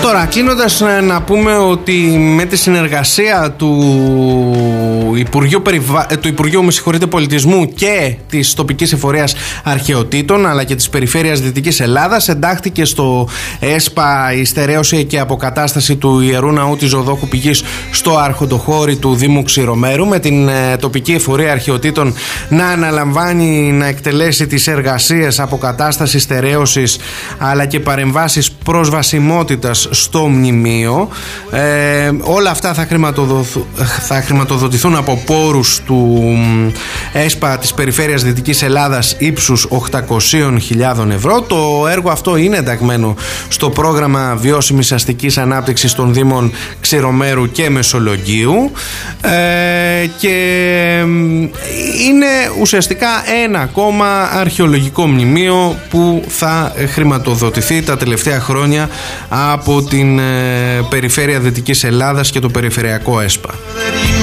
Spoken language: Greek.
Τώρα, κλείνοντας, να πούμε ότι με τη συνεργασία του Υπουργείου Πολιτισμού και της τοπικής εφορίας αρχαιοτήτων, αλλά και της περιφέρειας Δυτικής Ελλάδας, εντάχθηκε στο ΕΣΠΑ η στερέωση και αποκατάσταση του Ιερού Ναού της Ζωδόχου Πηγής στο Αρχοντοχώρι του Δήμου Ξηρομέρου, με την τοπική εφορία αρχαιοτήτων να αναλαμβάνει να εκτελέσει τις εργασίες αποκατάστασης, στερέωσης αλλά και παρεμβάσεις προσβασιμότητας στο μνημείο. Όλα αυτά θα χρηματοδοτηθούν από πόρους του ΕΣΠΑ της Περιφέρειας Δυτικής Ελλάδας ύψους 800.000 ευρώ. Το έργο αυτό είναι ενταγμένο στο πρόγραμμα βιώσιμης αστικής ανάπτυξης των Δήμων Ξηρομέρου και Μεσολογγίου, και είναι ουσιαστικά ένα ακόμα αρχαιολογικό μνημείο που θα χρηματοδοτηθεί τα τελευταία χρόνια από την Περιφέρεια Δυτικής Ελλάδας και το Περιφερειακό ΕΣΠΑ.